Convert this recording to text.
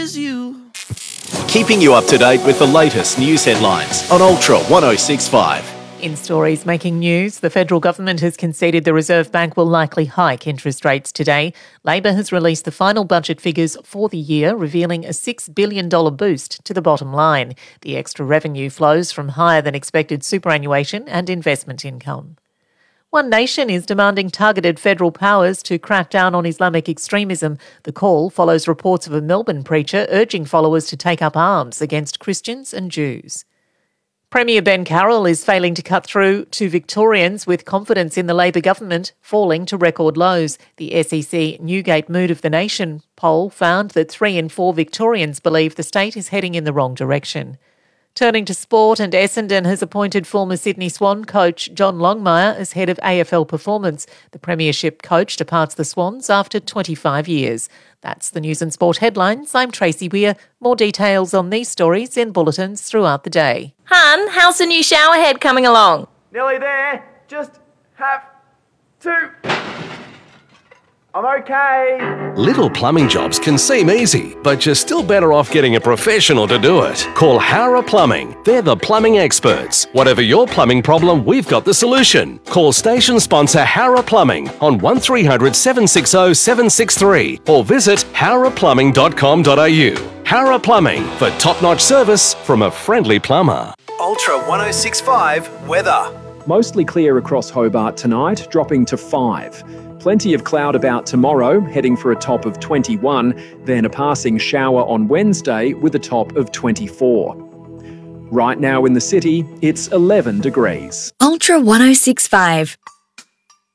You. Keeping you up to date with the latest news headlines on Ultra 1065. In stories making news, the federal government has conceded the Reserve Bank will likely hike interest rates today. Labor has released the final budget figures for the year, revealing a $6 billion boost to the bottom line. The extra revenue flows from higher than expected superannuation and investment income. One Nation is demanding targeted federal powers to crack down on Islamic extremism. The call follows reports of a Melbourne preacher urging followers to take up arms against Christians and Jews. Premier Ben Carroll is failing to cut through to Victorians with confidence in the Labor government falling to record lows. The SEC Newgate Mood of the Nation poll found that 3 in 4 Victorians believe the state is heading in the wrong direction. Turning to sport, and Essendon has appointed former Sydney Swan coach John Longmire as head of AFL Performance. The premiership coach departs the Swans after 25 years. That's the news and sport headlines. I'm Tracy Weir. More details on these stories in bulletins throughout the day. Hun, how's the new shower head coming along? Nearly there. Just have to. I'm okay. Little plumbing jobs can seem easy, but you're still better off getting a professional to do it. Call Howrah Plumbing. They're the plumbing experts. Whatever your plumbing problem, we've got the solution. Call station sponsor Howrah Plumbing on 1300 760 763 or visit howrahplumbing.com.au. Howrah Plumbing for top-notch service from a friendly plumber. Ultra 1065 weather. Mostly clear across Hobart tonight, dropping to 5. Plenty of cloud about tomorrow, heading for a top of 21, then a passing shower on Wednesday with a top of 24. Right now in the city, it's 11 degrees. Ultra 1065.